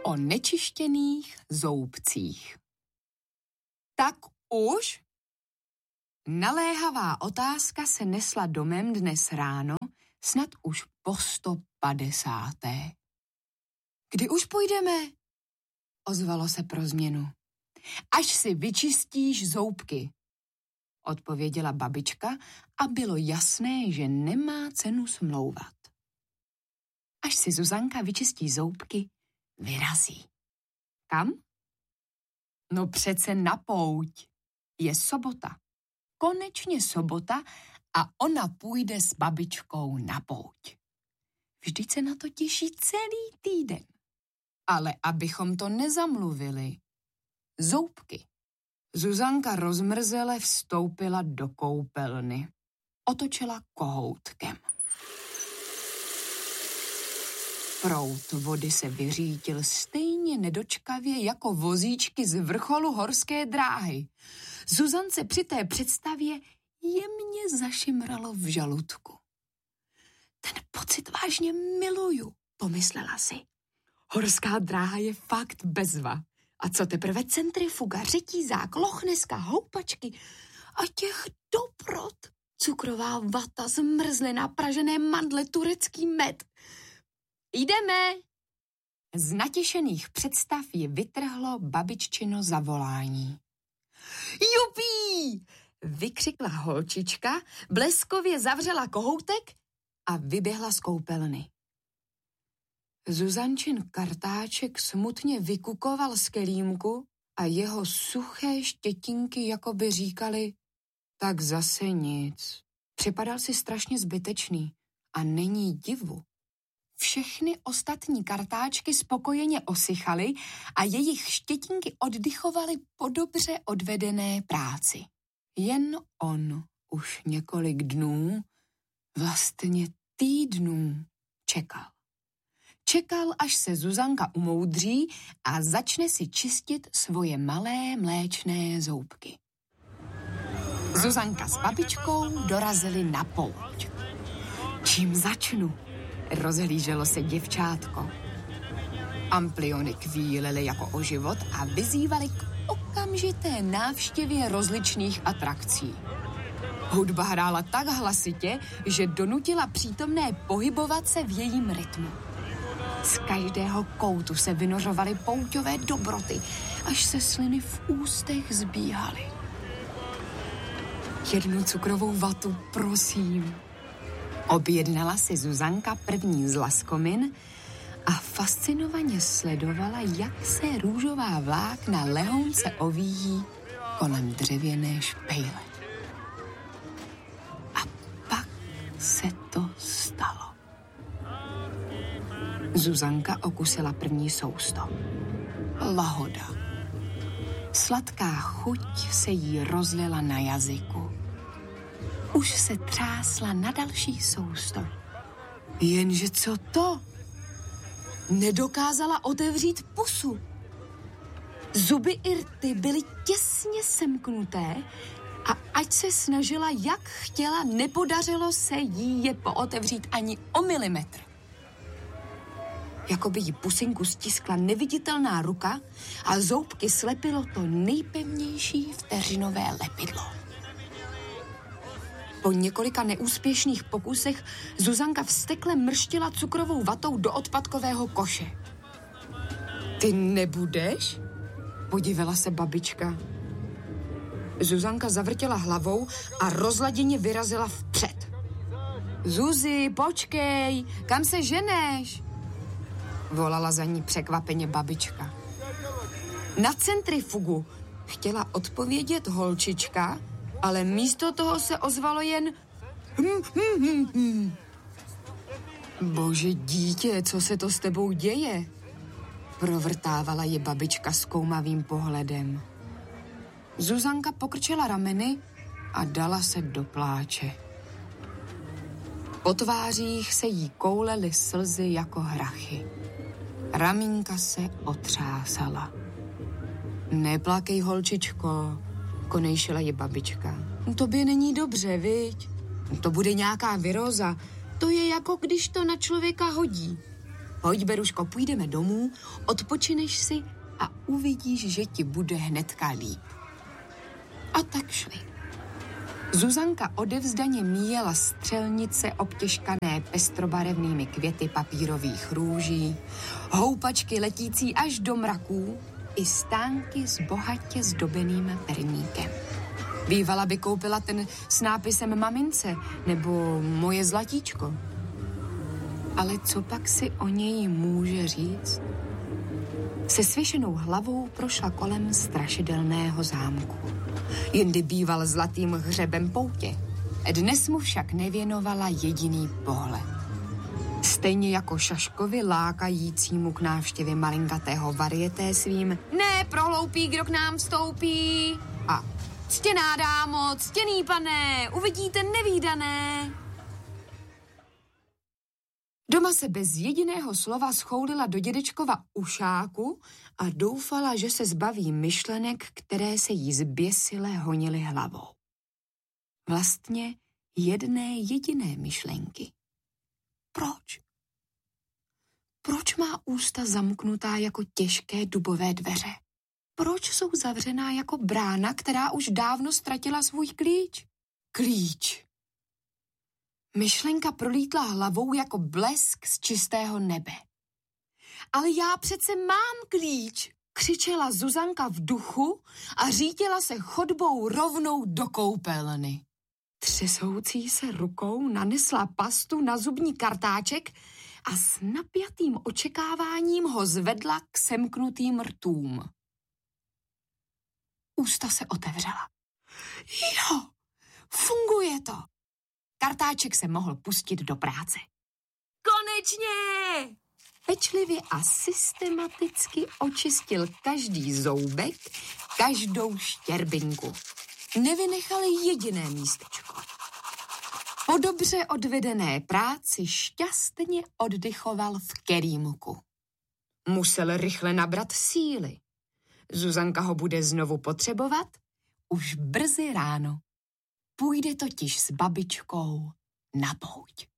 o nečištěných zoubcích. Tak už? Naléhavá otázka se nesla domem dnes ráno, snad už po 150. Kdy už půjdeme? Ozvalo se pro změnu. Až si vyčistíš zoubky, odpověděla babička a bylo jasné, že nemá cenu smlouvat. Až si Zuzanka vyčistí zoubky, vyrazí. Kam? No přece na pouť. Je sobota. Konečně sobota a ona půjde s babičkou na pouť. Vždyť se na to těší celý týden. Ale abychom to nezamluvili. Zoubky. Zuzanka rozmrzele vstoupila do koupelny. Otočila kohoutkem. Proud vody se vyřítil stejně nedočkavě jako vozíčky z vrcholu horské dráhy. Zuzance při té představě jemně zašimralo v žaludku. Ten pocit vážně miluju, pomyslela si. Horská dráha je fakt bezva. A co teprve centrifuga, řetízák, lochneska, houpačky a těch dobrot. Cukrová vata, zmrzlina, pražené mandle, turecký med. Jdeme! Z natěšených představ ji vytrhlo babiččino zavolání. Jupí! Vykřikla holčička, bleskově zavřela kohoutek a vyběhla z koupelny. Zuzančin kartáček smutně vykukoval z kelímku a jeho suché štětinky jakoby říkali, tak zase nic. Připadal si strašně zbytečný a není divu. Všechny ostatní kartáčky spokojeně osychaly a jejich štětinky oddychovaly po dobře odvedené práci. Jen on už několik dnů, vlastně týdnů, čekal. Čekal, až se Zuzanka umoudří a začne si čistit svoje malé mléčné zoubky. Zuzanka s babičkou dorazili na pouť. Čím začnu? Rozhlíželo se děvčátko. Ampliony kvílely jako o život a vyzývaly k okamžité návštěvě rozličných atrakcí. Hudba hrála tak hlasitě, že donutila přítomné pohybovat se v jejím rytmu. Z každého koutu se vynořovaly pouťové dobroty, až se sliny v ústech zbíhaly. Jednu cukrovou vatu, prosím. Objednala si Zuzanka první z laskomin a fascinovaně sledovala, jak se růžová vlákna lehounce ovíjí kolem dřevěné špejle. A pak se to stalo. Zuzanka okusila první sousto. Lahoda. Sladká chuť se jí rozlila na jazyku. Už se třásla na další sousto. Jenže co to? Nedokázala otevřít pusu. Zuby i rty byly těsně semknuté a ať se snažila, jak chtěla, nepodařilo se jí je pootevřít ani o milimetr. Jakoby jí pusinku stiskla neviditelná ruka a zoubky slepilo to nejpevnější vteřinové lepidlo. Po několika neúspěšných pokusech Zuzanka vztekle mrštila cukrovou vatou do odpadkového koše. Ty nebudeš? Podívala se babička. Zuzanka zavrtěla hlavou a rozladěně vyrazila vpřed. Zuzi, počkej, kam se ženeš? Volala za ní překvapeně babička. Na centrifugu, chtěla odpovědět holčička, ale místo toho se ozvalo jen Bože dítě, co se to s tebou děje? Provrtávala je babička zkoumavým pohledem. Zuzanka pokrčila rameny a dala se do pláče. Po tvářích se jí koulely slzy jako hrachy. Ramínka se otřásala. Neplakej, holčičko, konejšila je babička. Tobě není dobře, viď? To bude nějaká viróza. To je jako když to na člověka hodí. Pojď, Beruško, půjdeme domů, odpočineš si a uvidíš, že ti bude hnedka líp. A tak šli. Zuzanka odevzdaně míjela střelnice obtěžkané pestrobarevnými květy papírových růží, houpačky letící až do mraků i stánky s bohatě zdobeným perníkem. Bývala by koupila ten s nápisem mamince nebo moje zlatíčko. Ale co pak si o něj může říct? Se svěšenou hlavou prošla kolem strašidelného zámku. Jindy býval zlatým hřebem poutě. Dnes mu však nevěnovala jediný pohled. Stejně jako Šaškovi lákajícímu k návštěvě malinkatého varieté svým "Ne, prohloupí, kdo k nám vstoupí" a "Ctěná dámo, ctěný pane, uvidíte nevídané." Doma se bez jediného slova schoulila do dědečkova ušáku a doufala, že se zbaví myšlenek, které se jí zběsile honily hlavou. Vlastně jedné jediné myšlenky. Proč? Proč má ústa zamknutá jako těžké dubové dveře? Proč jsou zavřená jako brána, která už dávno ztratila svůj klíč? Klíč. Myšlenka prolítla hlavou jako blesk z čistého nebe. Ale já přece mám klíč, křičela Zuzanka v duchu a řítila se chodbou rovnou do koupelny. Třesoucí se rukou nanesla pastu na zubní kartáček a s napjatým očekáváním ho zvedla k semknutým rtům. Ústa se otevřela. Jo, funguje to. Kartáček se mohl pustit do práce. Konečně! Pečlivě a systematicky očistil každý zoubek, každou štěrbinku. Nevynechal jediné místečko. Po dobře odvedené práci šťastně oddychoval v kerýmku. Musel rychle nabrat síly. Zuzanka ho bude znovu potřebovat už brzy ráno. Půjde totiž s babičkou na pouť.